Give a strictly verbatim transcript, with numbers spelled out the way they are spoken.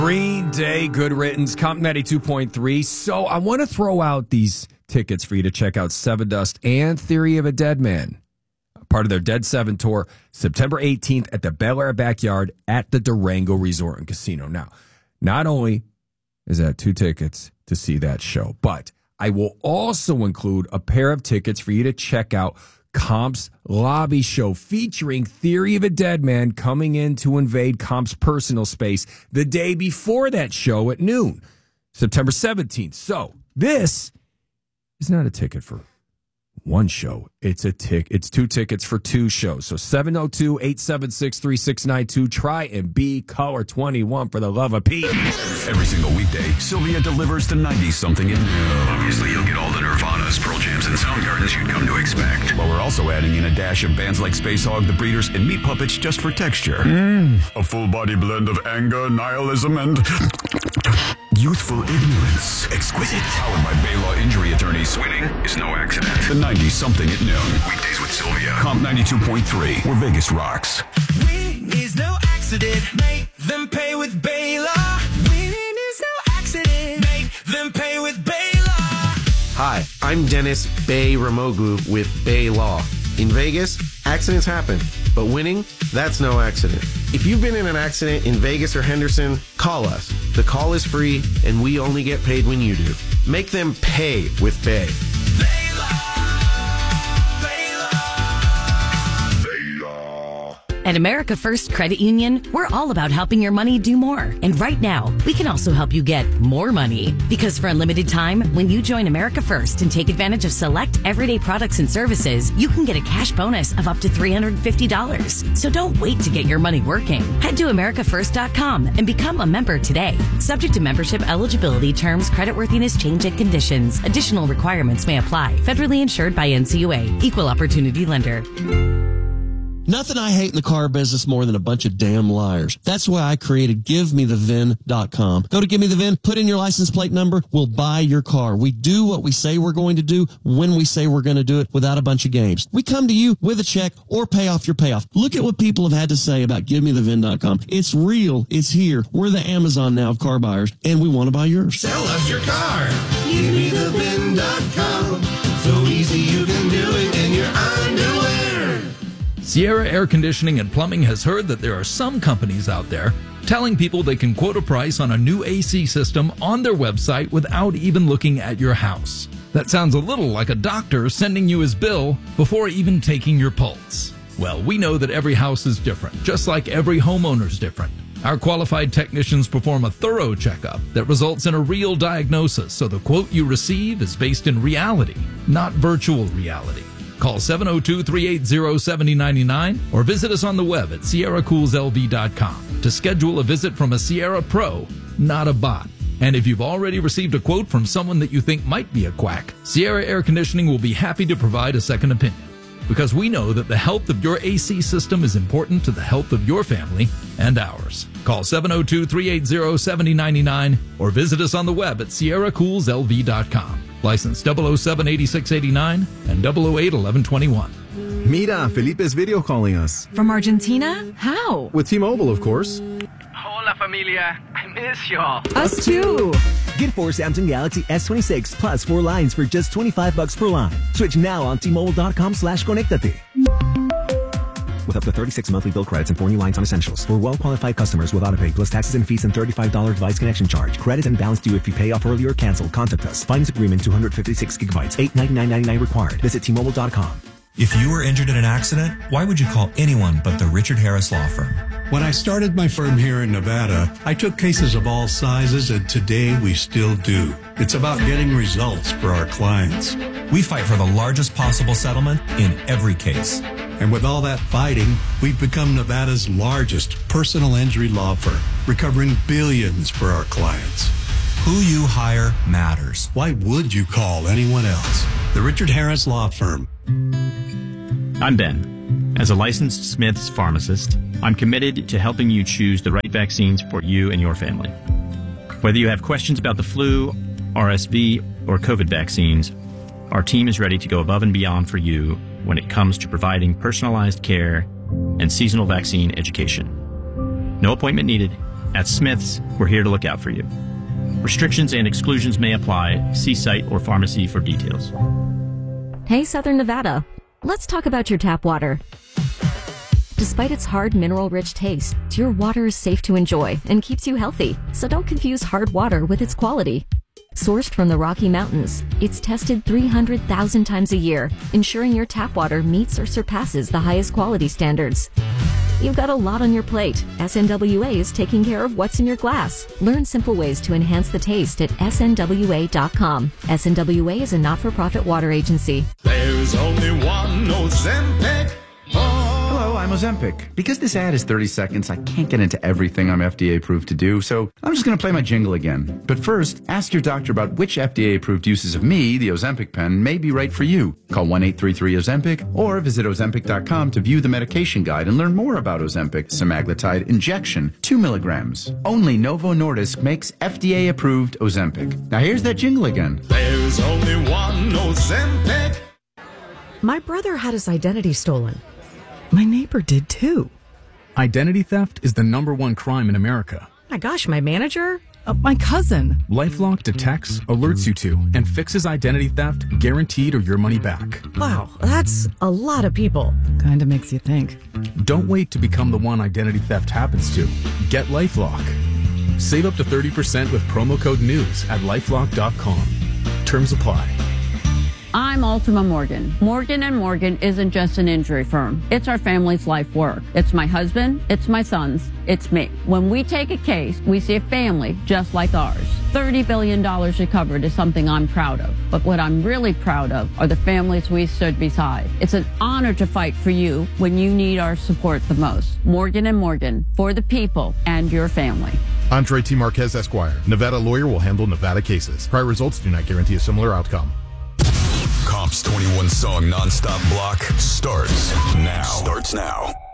Green Day, Good Riddance, Comp ninety-two point three. So I want to throw out these tickets for you to check out Seven Dust and Theory of a Dead Man, part of their Dead Seven tour, September eighteenth at the Bel Air Backyard at the Durango Resort and Casino. Now, not only is that two tickets to see that show, but I will also include a pair of tickets for you to check out Comp's Lobby Show featuring Theory of a Dead Man coming in to invade Comp's personal space the day before that show at noon, September seventeenth. So this is not a ticket for one show. It's a tick. It's two tickets for two shows. So seven oh two, eight seven six, three six nine two. Try and be caller twenty-one for the love of Pete. Every single weekday, Sylvia delivers the ninety-something in new. Obviously, you'll get all the Nirvanas, Pearl Jams, and Soundgardens you'd come to expect. But we're also adding in a dash of bands like Space Hog, The Breeders, and Meat Puppets just for texture. Mm. A full-body blend of anger, nihilism, and youthful ignorance. Exquisite. Powered by Baylaw Injury Attorneys. Winning is no accident. The ninety-something at noon. Weekdays with Sylvia. Comp ninety-two point three, where Vegas rocks. Winning is no accident. Make them pay with Baylaw. Winning is no accident. Make them pay with Baylaw. Hi, I'm Dennis Bay Ramoglu with Bay Law. In Vegas, accidents happen, but winning, that's no accident. If you've been in an accident in Vegas or Henderson, call us. The call is free, and we only get paid when you do. Make them pay with Bay. At America First Credit Union, we're all about helping your money do more. And right now, we can also help you get more money. Because for a limited time, when you join America First and take advantage of select everyday products and services, you can get a cash bonus of up to three hundred fifty dollars. So don't wait to get your money working. Head to america first dot com and become a member today. Subject to membership eligibility, terms, creditworthiness, change, and conditions. Additional requirements may apply. Federally insured by N C U A. Equal Opportunity Lender. Nothing I hate in the car business more than a bunch of damn liars. That's why I created give me the V I N dot com. Go to Give Me The V I N, put in your license plate number, we'll buy your car. We do what we say we're going to do when we say we're going to do it without a bunch of games. We come to you with a check or pay off your payoff. Look at what people have had to say about Give Me The V I N dot com. It's real. It's here. We're the Amazon now of car buyers, and we want to buy yours. Sell us your car. Give me the V I N dot com. So easy you can do it in your underwear. Sierra Air Conditioning and Plumbing has heard that there are some companies out there telling people they can quote a price on a new A C system on their website without even looking at your house. That sounds a little like a doctor sending you his bill before even taking your pulse. Well, we know that every house is different, just like every homeowner's different. Our qualified technicians perform a thorough checkup that results in a real diagnosis, so the quote you receive is based in reality, not virtual reality. Call seven oh two, three eight zero, seven oh nine nine or visit us on the web at sierra cools L V dot com to schedule a visit from a Sierra Pro, not a bot. And if you've already received a quote from someone that you think might be a quack, Sierra Air Conditioning will be happy to provide a second opinion. Because we know that the health of your A C system is important to the health of your family and ours. Call seven oh two, three eight zero, seven oh nine nine or visit us on the web at sierra cools L V dot com. License double oh seven, eighty-six eighty-nine and double oh eight, eleven twenty-one. Mira, Felipe's video calling us. From Argentina? How? With T-Mobile, of course. Hola, familia. I miss y'all. Us too. Get four Samsung Galaxy S twenty-six plus four lines for just twenty-five bucks per line. Switch now on T-Mobile.com slash Conectate. With up to thirty-six monthly bill credits and four new lines on essentials. For well-qualified customers with autopay plus taxes and fees and thirty-five dollars device connection charge. Credit and balance due if you pay off early or cancel. Contact us. Finance agreement two hundred fifty-six gigabytes. eight ninety-nine ninety-nine required. Visit T Mobile dot com. If you were injured in an accident, why would you call anyone but the Richard Harris Law Firm? When I started my firm here in Nevada, I took cases of all sizes, and today we still do. It's about getting results for our clients. We fight for the largest possible settlement in every case. And with all that fighting, we've become Nevada's largest personal injury law firm, recovering billions for our clients. Who you hire matters. Why would you call anyone else? The Richard Harris Law Firm. I'm Ben. As a licensed Smith's pharmacist, I'm committed to helping you choose the right vaccines for you and your family. Whether you have questions about the flu, R S V, or COVID vaccines, our team is ready to go above and beyond for you when it comes to providing personalized care and seasonal vaccine education. No appointment needed, At Smith's, we're here to look out for you. Restrictions and exclusions may apply. See site or pharmacy for details. Hey, Southern Nevada. Let's talk about your tap water. Despite its hard, mineral-rich taste, your water is safe to enjoy and keeps you healthy, so don't confuse hard water with its quality. Sourced from the Rocky Mountains, it's tested three hundred thousand times a year, ensuring your tap water meets or surpasses the highest quality standards. You've got a lot on your plate. S N W A is taking care of what's in your glass. Learn simple ways to enhance the taste at S N W A dot com. S N W A is a not-for-profit water agency. There's only one Ozempic. Hello, I'm Ozempic. Because this ad is thirty seconds, I can't get into everything I'm F D A approved to do, so I'm just going to play my jingle again. But first, ask your doctor about which F D A approved uses of me, the Ozempic pen, may be right for you. Call one eight three three Ozempic or visit Ozempic dot com to view the medication guide and learn more about Ozempic semaglutide injection, two milligrams. Only Novo Nordisk makes F D A approved Ozempic. Now here's that jingle again. There's only one Ozempic. My brother had his identity stolen. My neighbor did too. Identity theft is the number one crime in America. My gosh, my manager? Uh, my cousin. LifeLock detects, alerts you to, and fixes identity theft, guaranteed or your money back. Wow, that's a lot of people. Kinda makes you think. Don't wait to become the one identity theft happens to. Get LifeLock. Save up to thirty percent with promo code NEWS at lifelock dot com. Terms apply. I'm Ultima Morgan. Morgan and Morgan isn't just an injury firm. It's our family's life work. It's my husband, it's my sons, it's me. When we take a case, we see a family just like ours. thirty billion dollars recovered is something I'm proud of. But what I'm really proud of are the families we stood beside. It's an honor to fight for you when you need our support the most. Morgan and Morgan, for the people and your family. Andre T. Marquez, Esquire. Nevada lawyer will handle Nevada cases. Prior results do not guarantee a similar outcome. Comp's twenty-one song nonstop block starts now. Starts now.